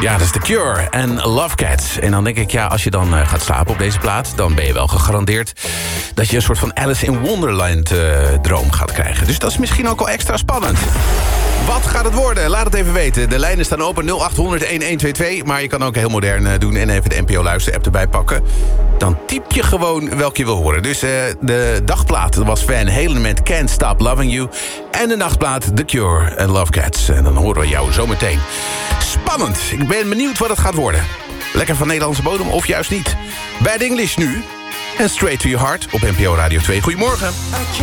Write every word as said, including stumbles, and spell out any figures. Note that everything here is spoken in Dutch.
Ja, dat is The Cure en Love Cats. En dan denk ik, ja, als je dan uh, gaat slapen op deze plaat... dan ben je wel gegarandeerd dat je een soort van Alice in Wonderland uh, droom gaat krijgen. Dus dat is misschien ook al extra spannend. Wat gaat het worden? Laat het even weten. De lijnen staan open nul acht honderd elfentwintig. Maar je kan ook heel modern uh, doen en even de N P O Luister-app erbij pakken. Dan typ je gewoon welke je wil horen. Dus uh, de dagplaat was Van Halen met Can't Stop Loving You. En de nachtplaat The Cure en Love Cats. En dan horen we jou zometeen. Spannend. Ik ben benieuwd wat het gaat worden. Lekker van Nederlandse bodem of juist niet. Bad English nu. En Straight to Your Heart op N P O Radio twee. Goedemorgen.